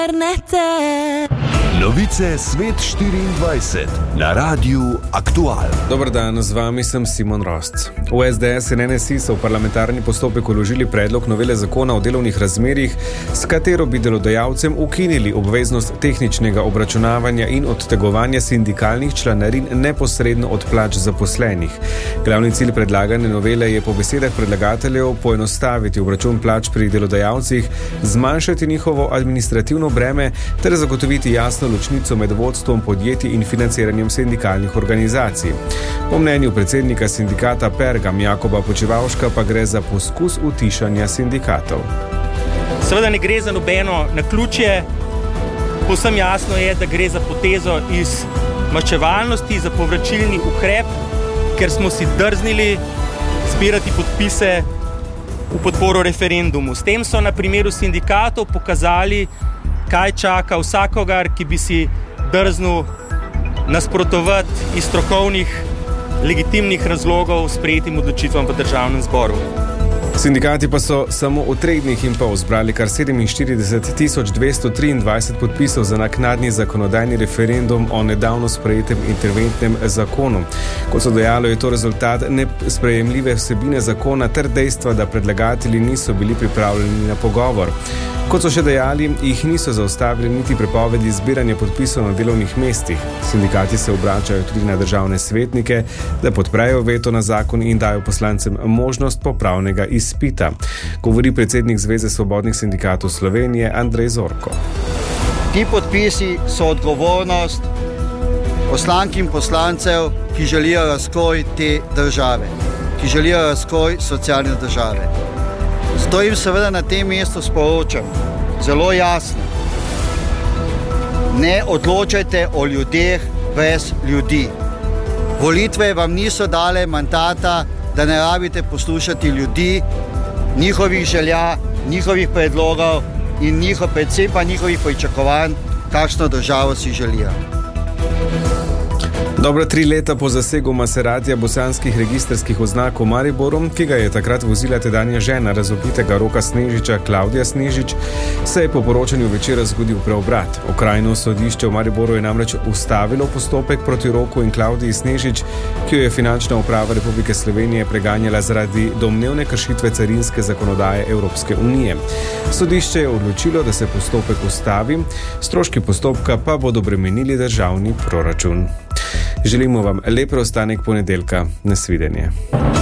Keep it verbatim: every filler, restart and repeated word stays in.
Novice Svet štiriindvajset na Radiu Aktual. Dober dan, z vami sem Simon Rosc. V es de es in en es i so v parlamentarni postopek vložili predlog novele zakona o delovnih razmerjih, s katero bi delodajalcem ukinili obveznost tehničnega obračunavanja in odtegovanja sindikalnih članarin neposredno od plač zaposlenih. Glavni cilj predlagane novele je po besedah predlagateljev poenostaviti obračun plač pri delodajalcih, zmanjšati njihovo administrativno breme ter zagotoviti jasno ločnico med vodstvom podjetij in financiranjem sindikalnih organizacij. Po mnenju predsednika sindikata Pergam Jakoba Počivavška pa gre za poskus utišanja sindikatov. Seveda ne gre za nobeno naključje, povsem jasno je, da gre za potezo iz maščevalnosti, za povračilni ukrep, ker smo si drznili zbirati podpise v podporo referendumu. S tem so na primeru sindikatov pokazali, kaj čaka vsakogar, ki bi si drznil nasprotovati iz strokovnih, legitimnih razlogov sprejetim odločitvam v državnem zboru. Sindikati pa so samo v treh dneh in pol zbrali kar sedeminštirideset tisoč dvesto triindvajset podpisov za naknadni zakonodajni referendum o nedavno sprejetem interventnem zakonu. Kot so dejali, je to rezultat nesprejemljive vsebine zakona ter dejstva, da predlagatelji niso bili pripravljeni na pogovor. Kot so še dejali, jih niso zaustavili niti prepovedi zbiranja podpisov na delovnih mestih. Sindikati se obračajo tudi na državne svetnike, da podprejo veto na zakon in dajo poslancem možnost popravnega izpita, govori predsednik Zveze svobodnih sindikatov Slovenije Andrej Zorko. Ti podpisi so odgovornost poslank in poslancev, ki želijo razkroj te države, ki želijo razkroj socialne države. Zato jim seveda na tem mestu sporočam zelo jasno: ne odločajte o ljudeh brez ljudi. Volitve vam niso dale mandata, da ne rabite poslušati ljudi, njihovih želja, njihovih predlogov in njihov, predvsem pa njihovih pričakovanj, kakšno državo si želijo. Dobra tri leta po zasegu Maseratija bosanskih registrskih oznak v Mariboru, ki ga je takrat vozila tedanja žena razvpitega Roka Snežiča, Klavdija Snežič, se je po poročanju Večera zgodil preobrat. Okrajno sodišče v Mariboru je namreč ustavilo postopek proti Roku in Klavdiji Snežič, ki jo je Finančna uprava Republike Slovenije preganjala zaradi domnevne kršitve carinske zakonodaje Evropske unije. Sodišče je odločilo, da se postopek ustavi, stroški postopka pa bodo bremenili državni proračun. Želimo vam lep preostanek ponedeljka. Nasvidenje.